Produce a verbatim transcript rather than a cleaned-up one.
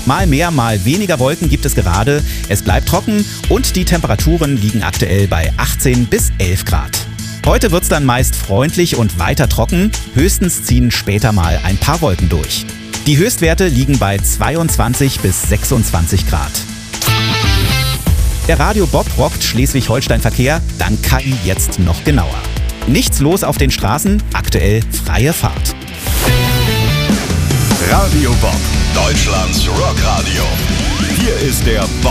Mal mehr, mal weniger Wolken gibt es gerade. Es bleibt trocken und die Temperaturen liegen aktuell bei achtzehn bis elf Grad. Heute wird's dann meist freundlich und weiter trocken. Höchstens ziehen später mal ein paar Wolken durch. Die Höchstwerte liegen bei zweiundzwanzig bis sechsundzwanzig Grad. Der Radio Bob rockt Schleswig-Holstein-Verkehr dank K I jetzt noch genauer. Nichts los auf den Straßen, aktuell freie Fahrt. Radio Bob, Deutschlands Rockradio. Hier ist der Bob